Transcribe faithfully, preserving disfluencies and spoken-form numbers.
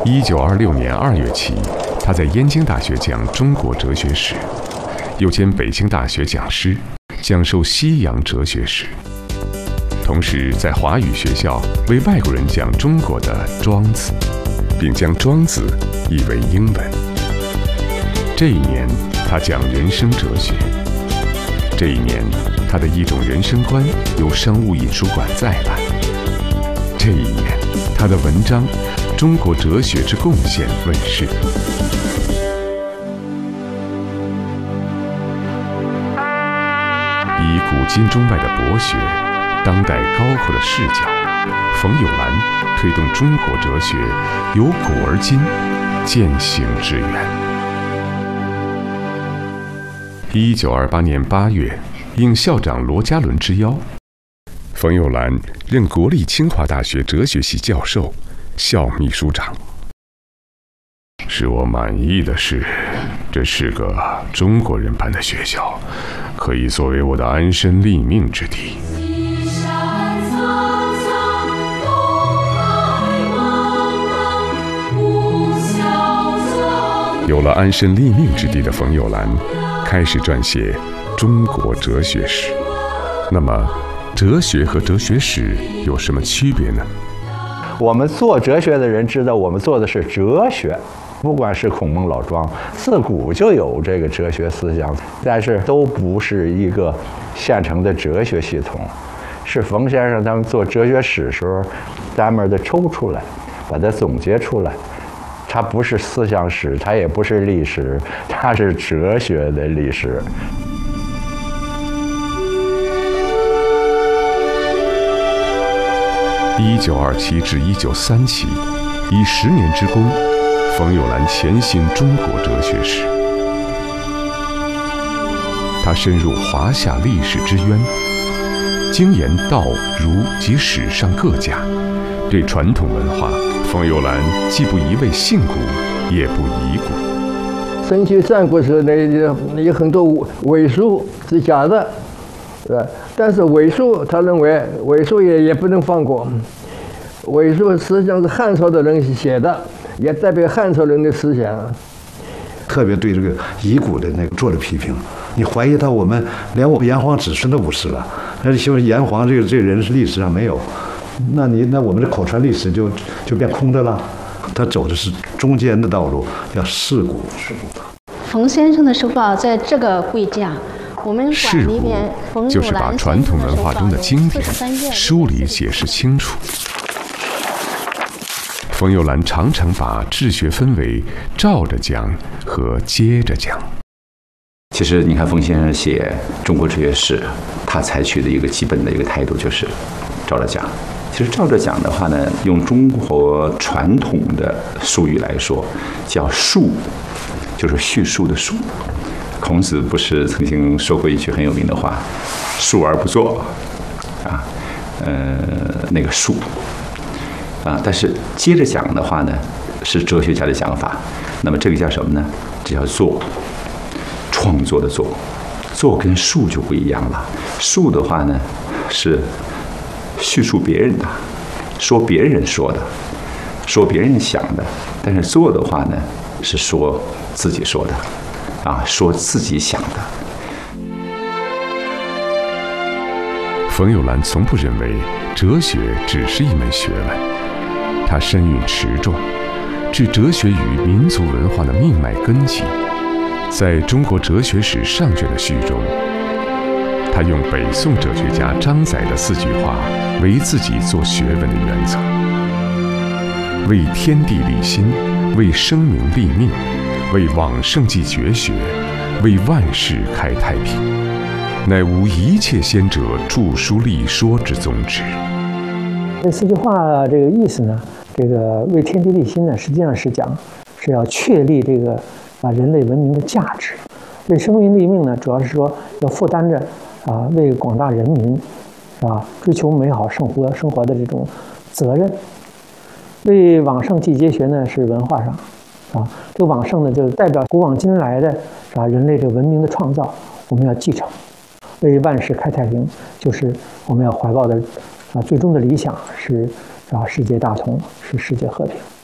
一九二六年二月起，他在燕京大学讲中国哲学史，又兼北京大学讲师，讲授西洋哲学史。同时，在华语学校为外国人讲中国的《庄子》，并将《庄子》译为英文。这一年，他讲人生哲学。这一年，他的一种人生观由商务印书馆再版。这一年，他的文章《中国哲学之贡献》问世。以古今中外的博学，当代高阔的视角，冯友兰推动中国哲学由古而今，渐行之远。一九二八年八月，应校长罗家伦之邀，冯友兰任国立清华大学哲学系教授、校秘书长。使我满意的是，这是个中国人办的学校，可以作为我的安身立命之地。有了安身立命之地的冯友兰，开始撰写中国哲学史。那么，哲学和哲学史有什么区别呢？ 我们做哲学的人知道，我们做的是哲学。不管是孔孟老庄，自古就有这个哲学思想，但是都不是一个现成的哲学系统，是冯先生他们做哲学史时候专门的抽出来，把它总结出来。它不是思想史，它也不是历史，它是哲学的历史。 一九二七至一九三七，以十年之功，冯友兰潜心中国哲学史。他深入华夏历史之渊，精研道、儒及史上各家，对传统文化，冯友兰既不一味信古，也不疑古。 申去战国时候，那有很多伪书是假的，是吧？但是伪书，他认为伪书也也不能放过。伪书实际上是汉朝的人写的，也代表汉朝人的思想。 特别对这个遗古的那个做了批评，你怀疑到我们连我炎黄子孙都不是了，那希望炎黄这个这个人是历史上没有，那你那我们的口传历史就就变空的了。他走的是中间的道路，叫世古。世古。 冯先生的书报在这个柜架，我们馆里边就是把传统文化中的经典梳理解释清楚。冯友兰常常把治学分为照着讲和接着讲。 其实你看冯先生写中国哲学史，他采取的一个基本的一个态度就是照着讲。其实照着讲的话呢，用中国传统的术语来说，叫述，就是叙述的述。孔子不是曾经说过一句很有名的话：“述而不作。”啊，呃，那个述。啊，但是接着讲的话呢，是哲学家的讲法。那么这个叫什么呢？这叫做，创作的作。作跟述就不一样了。述的话呢，是叙述别人的，说别人说的，说别人想的。但是做的话呢，是说自己说的，啊，说自己想的。 冯友兰从不认为哲学只是一门学问。他深蕴持重，置哲学与民族文化的命脉根基。在中国哲学史上卷的序中，他用北宋哲学家张载的四句话为自己做学问的原则：为天地立心，为生民立命，为往圣继绝学，为万世开太平，乃无一切先者著书立说之宗旨。 这四句话这个意思呢，这个为天地立心呢，实际上是讲是要确立这个啊人类文明的价值；为生民立命呢，主要是说要负担着啊为广大人民啊追求美好生活生活的这种责任；为往圣继绝学呢，是文化上啊，这个往圣呢，就是代表古往今来的啊人类这个文明的创造，我们要继承；为万世开太平，就是我们要怀抱的。啊，最终的理想是啊，世界大同，是世界和平。